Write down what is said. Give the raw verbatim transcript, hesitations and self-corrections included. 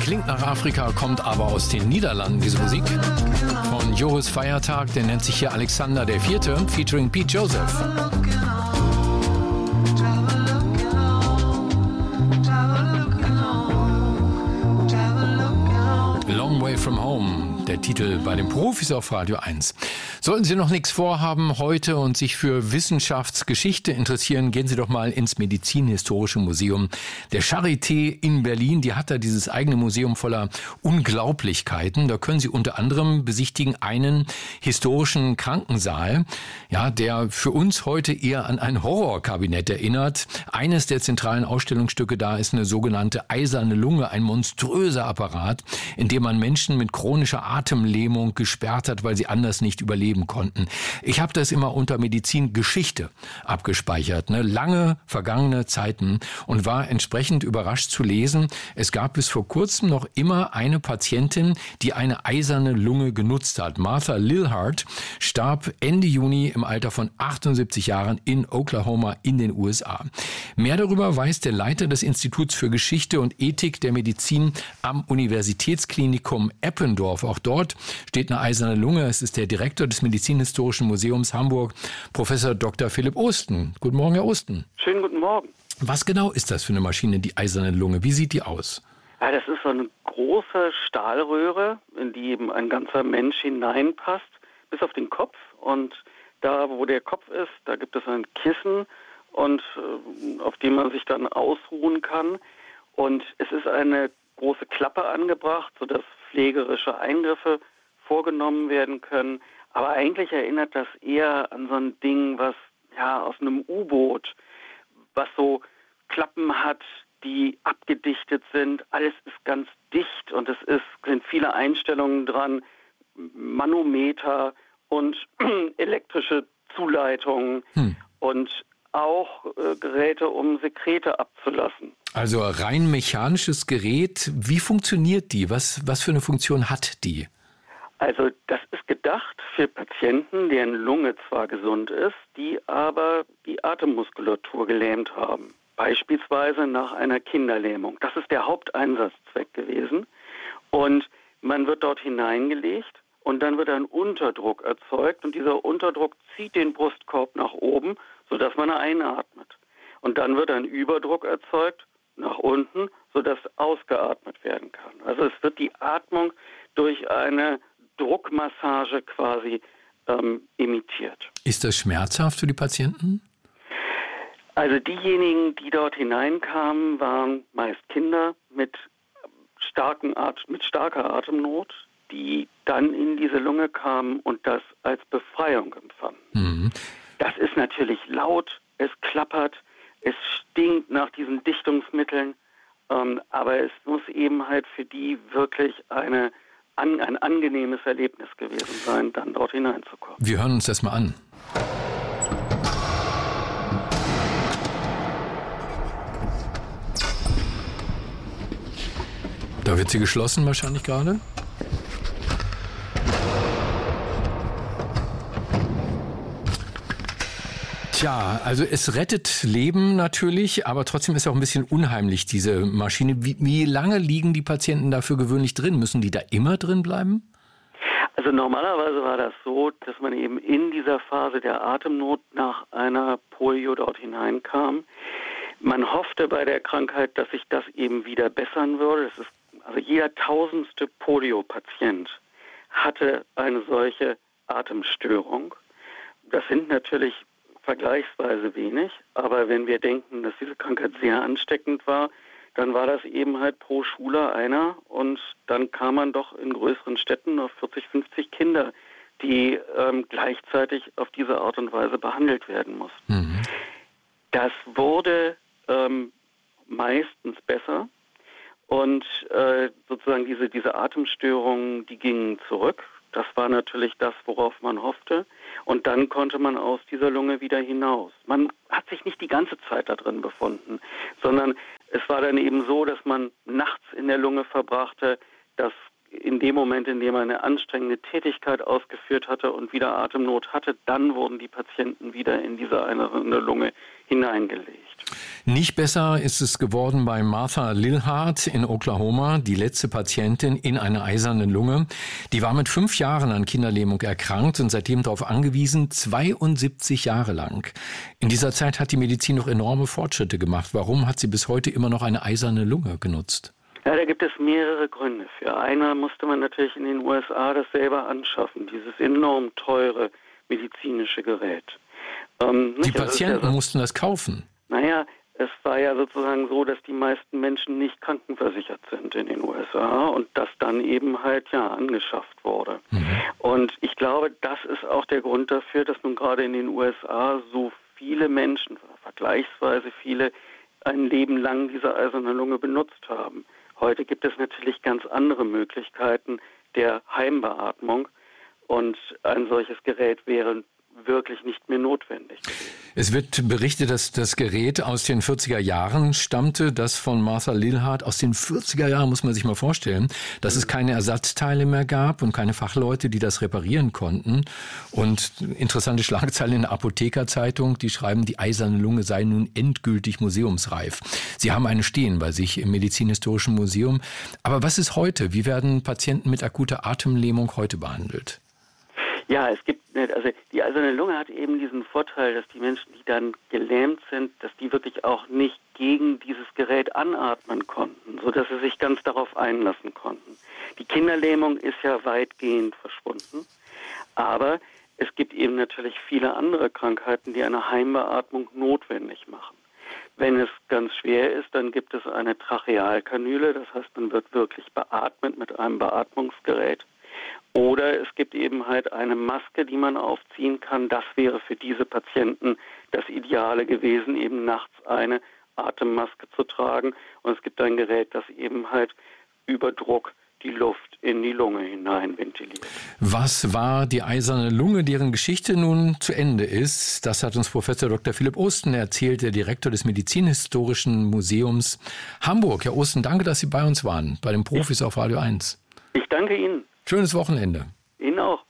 Klingt nach Afrika, kommt aber aus den Niederlanden, diese Musik. Von Joris Feiertag, der nennt sich hier Alexander der Vierte, featuring Pete Joseph. Long Way From Home, der Titel bei den Profis auf Radio eins. Sollten Sie noch nichts vorhaben heute und sich für Wissenschaftsgeschichte interessieren, gehen Sie doch mal ins Medizinhistorische Museum der Charité in Berlin. Die hat da dieses eigene Museum voller Unglaublichkeiten. Da können Sie unter anderem besichtigen einen historischen Krankensaal, ja, der für uns heute eher an ein Horrorkabinett erinnert. Eines der zentralen Ausstellungsstücke da ist eine sogenannte eiserne Lunge, ein monströser Apparat, in dem man Menschen mit chronischer Atemlähmung gesperrt hat, weil sie anders nicht überleben konnten. Ich habe das immer unter Medizingeschichte abgespeichert, ne? Lange vergangene Zeiten, und war entsprechend überrascht zu lesen, es gab bis vor kurzem noch immer eine Patientin, die eine eiserne Lunge genutzt hat. Martha Lilhart starb Ende Juni im Alter von achtundsiebzig Jahren in Oklahoma in den U S A. Mehr darüber weiß der Leiter des Instituts für Geschichte und Ethik der Medizin am Universitätsklinikum Eppendorf. Auch dort steht eine eiserne Lunge. Es ist der Direktor des Medizinhistorischen Museums Hamburg, Professor Doktor Philipp Osten. Guten Morgen, Herr Osten. Schönen guten Morgen. Was genau ist das für eine Maschine, die eiserne Lunge? Wie sieht die aus? Ja, das ist so eine große Stahlröhre, in die eben ein ganzer Mensch hineinpasst, bis auf den Kopf. Und da, wo der Kopf ist, da gibt es ein Kissen, und äh, auf dem man sich dann ausruhen kann. Und es ist eine große Klappe angebracht, sodass pflegerische Eingriffe vorgenommen werden können. Aber eigentlich erinnert das eher an so ein Ding, was ja aus einem U-Boot, was so Klappen hat, die abgedichtet sind. Alles ist ganz dicht, und es ist, sind viele Einstellungen dran, Manometer und elektrische Zuleitungen hm. und auch äh, Geräte, um Sekrete abzulassen. Also rein mechanisches Gerät. Wie funktioniert die? Was, was für eine Funktion hat die? Also das ist gedacht für Patienten, deren Lunge zwar gesund ist, die aber die Atemmuskulatur gelähmt haben. Beispielsweise nach einer Kinderlähmung. Das ist der Haupteinsatzzweck gewesen. Und man wird dort hineingelegt, und dann wird ein Unterdruck erzeugt, und dieser Unterdruck zieht den Brustkorb nach oben, sodass man einatmet. Und dann wird ein Überdruck erzeugt nach unten, sodass ausgeatmet werden kann. Also es wird die Atmung durch eine Druckmassage quasi ähm, imitiert. Ist das schmerzhaft für die Patienten? Also diejenigen, die dort hineinkamen, waren meist Kinder mit, starken At- mit starker Atemnot, die dann in diese Lunge kamen und das als Befreiung empfanden. Mhm. Das ist natürlich laut, es klappert, es stinkt nach diesen Dichtungsmitteln, ähm, aber es muss eben halt für die wirklich eine, an, ein angenehmes Erlebnis gewesen sein, dann dort hineinzukommen. Wir hören uns das mal an. Da wird sie geschlossen wahrscheinlich gerade. Tja, also es rettet Leben natürlich, aber trotzdem ist auch ein bisschen unheimlich, diese Maschine. Wie, wie lange liegen die Patienten dafür gewöhnlich drin? Müssen die da immer drin bleiben? Also normalerweise war das so, dass man eben in dieser Phase der Atemnot nach einer Polio dort hineinkam. Man hoffte bei der Krankheit, dass sich das eben wieder bessern würde. Das ist, also jeder tausendste Polio-Patient hatte eine solche Atemstörung. Das sind natürlich vergleichsweise wenig, aber wenn wir denken, dass diese Krankheit sehr ansteckend war, dann war das eben halt pro Schule einer, und dann kam man doch in größeren Städten auf vierzig, fünfzig Kinder, die ähm, gleichzeitig auf diese Art und Weise behandelt werden mussten. Mhm. Das wurde ähm, meistens besser, und äh, sozusagen diese, diese Atemstörungen, die gingen zurück. Das war natürlich das, worauf man hoffte. Und dann konnte man aus dieser Lunge wieder hinaus. Man hat sich nicht die ganze Zeit da drin befunden, sondern es war dann eben so, dass man nachts in der Lunge verbrachte, dass in dem Moment, in dem man eine anstrengende Tätigkeit ausgeführt hatte und wieder Atemnot hatte, dann wurden die Patienten wieder in diese eine Lunge hineingelegt. Nicht besser ist es geworden bei Martha Lillhart in Oklahoma, die letzte Patientin in einer eisernen Lunge. Die war mit fünf Jahren an Kinderlähmung erkrankt und seitdem darauf angewiesen, zweiundsiebzig Jahre lang. In dieser Zeit hat die Medizin noch enorme Fortschritte gemacht. Warum hat sie bis heute immer noch eine eiserne Lunge genutzt? Ja, da gibt es mehrere Gründe für. Einmal musste man natürlich in den U S A das selber anschaffen, dieses enorm teure medizinische Gerät. Ähm, die Patienten ja so, mussten das kaufen? Naja, es war ja sozusagen so, dass die meisten Menschen nicht krankenversichert sind in den U S A und das dann eben halt ja angeschafft wurde. Mhm. Und ich glaube, das ist auch der Grund dafür, dass nun gerade in den U S A so viele Menschen, vergleichsweise viele, ein Leben lang diese eiserne Lunge benutzt haben. Heute gibt es natürlich ganz andere Möglichkeiten der Heimbeatmung und ein solches Gerät wäre wirklich nicht mehr notwendig. Es wird berichtet, dass das Gerät aus den vierziger Jahren stammte, das von Martha Lillhart aus den vierziger Jahren, muss man sich mal vorstellen, dass es keine Ersatzteile mehr gab und keine Fachleute, die das reparieren konnten. Und interessante Schlagzeilen in der Apothekerzeitung, die schreiben, die eiserne Lunge sei nun endgültig museumsreif. Sie haben eine stehen bei sich im Medizinhistorischen Museum. Aber was ist heute? Wie werden Patienten mit akuter Atemlähmung heute behandelt? Ja, es gibt, also die eiserne Lunge hat eben diesen Vorteil, dass die Menschen, die dann gelähmt sind, dass die wirklich auch nicht gegen dieses Gerät anatmen konnten, sodass sie sich ganz darauf einlassen konnten. Die Kinderlähmung ist ja weitgehend verschwunden, aber es gibt eben natürlich viele andere Krankheiten, die eine Heimbeatmung notwendig machen. Wenn es ganz schwer ist, dann gibt es eine Trachealkanüle, das heißt, man wird wirklich beatmet mit einem Beatmungsgerät. Oder es gibt eben halt eine Maske, die man aufziehen kann. Das wäre für diese Patienten das Ideale gewesen, eben nachts eine Atemmaske zu tragen. Und es gibt ein Gerät, das eben halt über Druck die Luft in die Lunge hinein ventiliert. Was war die eiserne Lunge, deren Geschichte nun zu Ende ist? Das hat uns Professor Doktor Philipp Osten erzählt, der Direktor des Medizinhistorischen Museums Hamburg. Herr Osten, danke, dass Sie bei uns waren, bei den Profis auf Radio eins. Ich danke Ihnen. Schönes Wochenende. Ihnen auch.